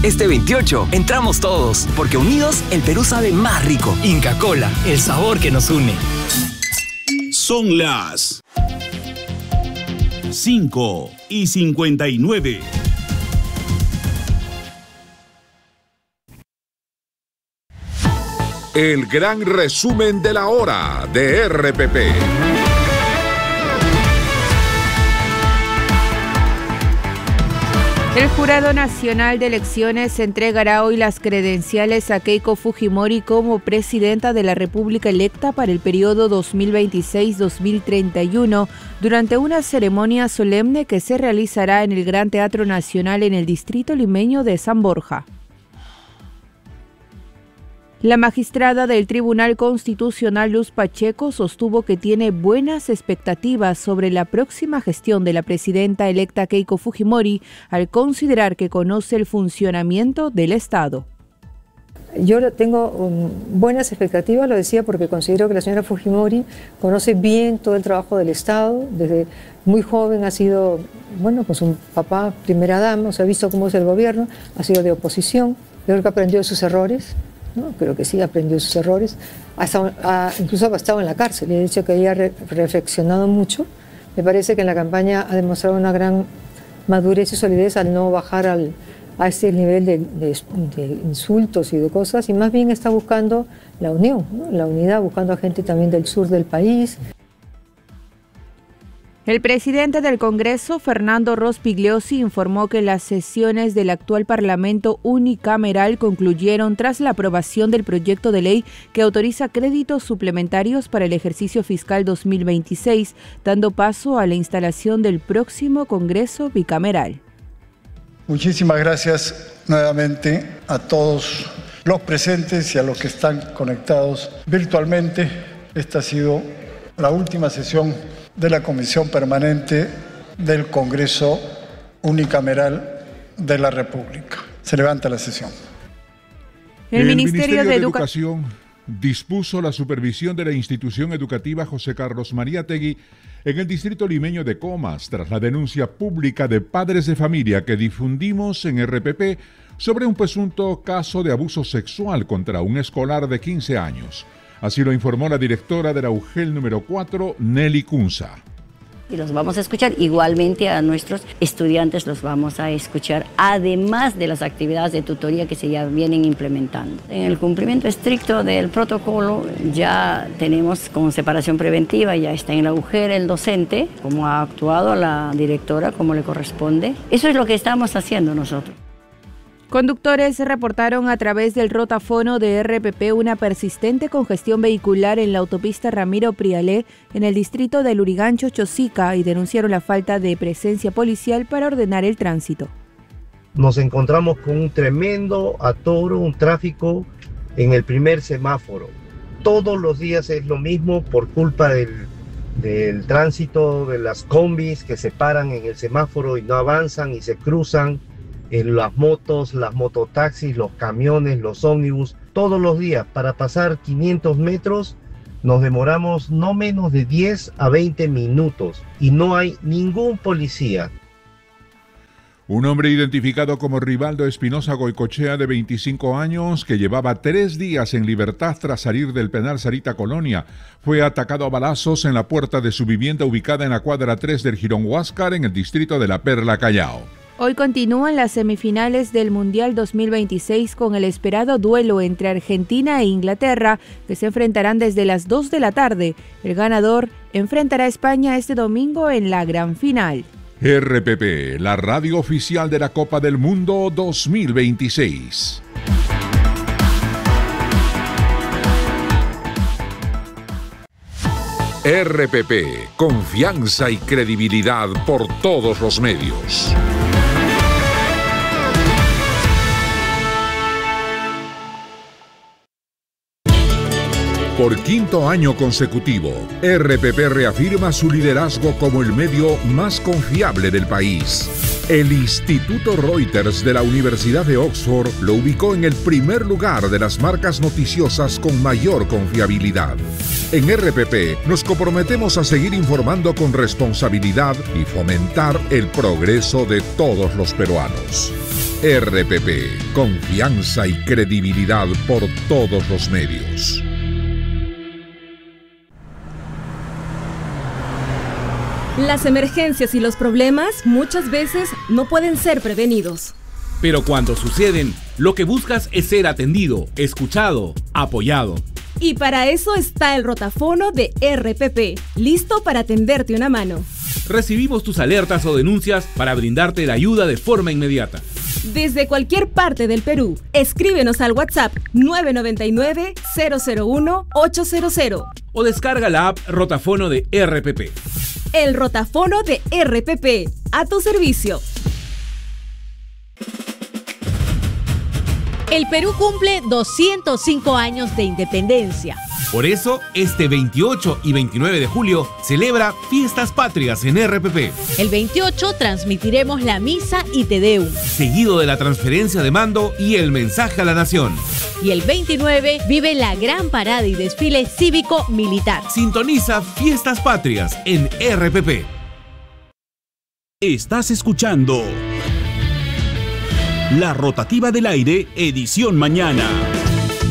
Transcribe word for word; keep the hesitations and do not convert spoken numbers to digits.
Este veintiocho entramos todos, porque unidos el Perú sabe más rico. Inca Kola, el sabor que nos une. Son las cinco y cincuenta y nueve. El gran resumen de la hora de R P P. El Jurado Nacional de Elecciones entregará hoy las credenciales a Keiko Fujimori como presidenta de la República electa para el periodo dos mil veintiséis a dos mil treinta y uno durante una ceremonia solemne que se realizará en el Gran Teatro Nacional en el distrito limeño de San Borja. La magistrada del Tribunal Constitucional Luz Pacheco sostuvo que tiene buenas expectativas sobre la próxima gestión de la presidenta electa Keiko Fujimori al considerar que conoce el funcionamiento del Estado. Yo tengo um, buenas expectativas, lo decía porque considero que la señora Fujimori conoce bien todo el trabajo del Estado. Desde muy joven ha sido, bueno, pues un papá, primera dama, o sea, ha visto cómo es el gobierno, ha sido de oposición, creo que aprendió de sus errores. ¿No? Creo que sí, aprendió sus errores, ha estado, ha, incluso ha estado en la cárcel, le he dicho que ella ha re, reflexionado mucho. Me parece que en la campaña ha demostrado una gran madurez y solidez al no bajar al, a este nivel de, de, de insultos y de cosas, y más bien está buscando la unión, ¿no? La unidad, buscando a gente también del sur del país. El presidente del Congreso, Fernando Rospigliosi, informó que las sesiones del actual Parlamento unicameral concluyeron tras la aprobación del proyecto de ley que autoriza créditos suplementarios para el ejercicio fiscal dos mil veintiséis, dando paso a la instalación del próximo Congreso bicameral. Muchísimas gracias nuevamente a todos los presentes y a los que están conectados virtualmente. Esta ha sido la última sesión de la Comisión Permanente del Congreso Unicameral de la República. Se levanta la sesión. El, El Ministerio, Ministerio de, de Educa- Educación dispuso la supervisión de la institución educativa José Carlos Mariátegui en el distrito limeño de Comas, tras la denuncia pública de padres de familia que difundimos en R P P sobre un presunto caso de abuso sexual contra un escolar de quince años. Así lo informó la directora de la U G E L número cuatro, Nelly Cunza. Y los vamos a escuchar, igualmente a nuestros estudiantes los vamos a escuchar, además de las actividades de tutoría que se ya vienen implementando. En el cumplimiento estricto del protocolo ya tenemos con separación preventiva, ya está en la U G E L el docente, como ha actuado la directora, como le corresponde. Eso es lo que estamos haciendo nosotros. Conductores reportaron a través del rotafono de R P P una persistente congestión vehicular en la autopista Ramiro Prialé en el distrito de Lurigancho, Chosica, y denunciaron la falta de presencia policial para ordenar el tránsito. Nos encontramos con un tremendo atoro, un tráfico en el primer semáforo. Todos los días es lo mismo por culpa del, del tránsito, de las combis que se paran en el semáforo y no avanzan y se cruzan. En las motos, las mototaxis, los camiones, los ómnibus, todos los días para pasar quinientos metros nos demoramos no menos de diez a veinte minutos y no hay ningún policía. Un hombre identificado como Rivaldo Espinosa Goicochea, de veinticinco años, que llevaba tres días en libertad tras salir del penal Sarita Colonia, fue atacado a balazos en la puerta de su vivienda ubicada en la cuadra tres del Jirón Huáscar, en el distrito de La Perla, Callao. Hoy continúan las semifinales del Mundial dos mil veintiséis con el esperado duelo entre Argentina e Inglaterra, que se enfrentarán desde las dos de la tarde. El ganador enfrentará a España este domingo en la gran final. R P P, la radio oficial de la Copa del Mundo dos mil veintiséis. R P P, confianza y credibilidad por todos los medios. Por quinto año consecutivo, R P P reafirma su liderazgo como el medio más confiable del país. El Instituto Reuters de la Universidad de Oxford lo ubicó en el primer lugar de las marcas noticiosas con mayor confiabilidad. En R P P nos comprometemos a seguir informando con responsabilidad y fomentar el progreso de todos los peruanos. R P P, confianza y credibilidad por todos los medios. Las emergencias y los problemas muchas veces no pueden ser prevenidos. Pero cuando suceden, lo que buscas es ser atendido, escuchado, apoyado. Y para eso está el rotafono de R P P, listo para tenderte una mano. Recibimos tus alertas o denuncias para brindarte la ayuda de forma inmediata. Desde cualquier parte del Perú, escríbenos al WhatsApp nueve nueve nueve, cero cero uno, ocho cero cero o descarga la app Rotafono de R P P. El rotafono de R P P, a tu servicio. El Perú cumple doscientos cinco años de independencia. Por eso, este veintiocho y veintinueve de julio celebra Fiestas Patrias en R P P. El veintiocho transmitiremos la misa y Te Deum, seguido de la transferencia de mando y el mensaje a la nación. Y el veintinueve vive la gran parada y desfile cívico-militar. Sintoniza Fiestas Patrias en R P P. Estás escuchando La Rotativa del Aire, edición mañana.